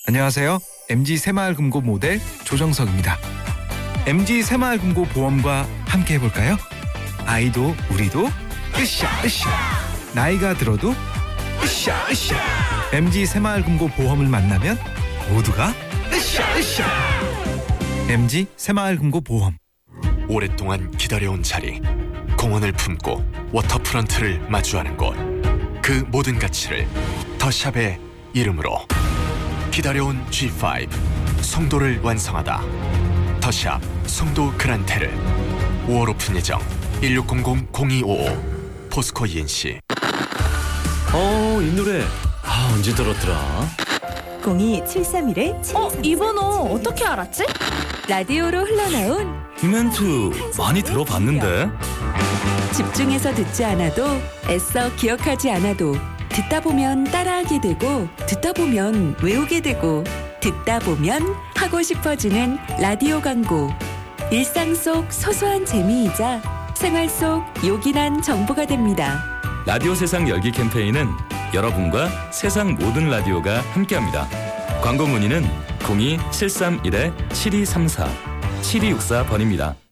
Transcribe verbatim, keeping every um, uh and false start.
안녕하세요. 엠지 새마을금고 모델 조정석입니다. 엠지 새마을금고 보험과 함께 해볼까요? 아이도 우리도 으쌰 으쌰, 나이가 들어도 으쌰 으쌰. 엠지 새마을금고 보험을 만나면 모두가 으쌰 으쌰. 엠지 새마을금고 보험. 오랫동안 기다려온 자리, 공원을 품고 워터프런트를 마주하는 곳, 그 모든 가치를 더샵의 이름으로. 기다려온 지 파이브 송도를 완성하다. 더샵 송도 그란테를. 오월 오픈 예정. 일육공공 공이오오 포스코 이엔씨. 어, 이 노래 아, 언제 들었더라? 공이 칠삼일 칠이삼사. 어? 이 번호 어떻게 알았지? 라디오로 흘러나온 이 멘트 많이 들어봤는데. 집중해서 듣지 않아도 애써 기억하지 않아도 듣다 보면 따라하게 되고 듣다 보면 외우게 되고 듣다 보면 하고 싶어지는 라디오 광고. 일상 속 소소한 재미이자 생활 속 요긴한 정보가 됩니다. 라디오 세상 열기 캠페인은 여러분과 세상 모든 라디오가 함께합니다. 광고 문의는 공이 칠삼일 칠이삼사 칠이육사 번입니다.